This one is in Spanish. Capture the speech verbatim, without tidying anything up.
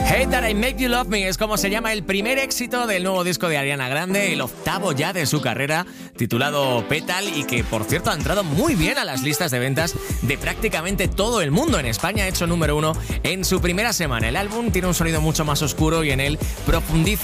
Hate That I Make You Love Me es como se llama el primer éxito del nuevo disco de Ariana Grande, el octavo ya de su carrera, titulado Petal, y que por cierto ha entrado muy bien a las listas de ventas de prácticamente todo el mundo. En España ha hecho número uno en su primera semana. El álbum tiene un sonido mucho más oscuro y en él profundiza